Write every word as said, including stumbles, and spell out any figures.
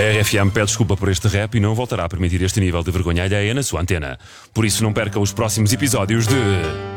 A R F M pede desculpa por este rap e não voltará a permitir este nível de vergonha alheia na sua antena. Por isso não perca os próximos episódios de...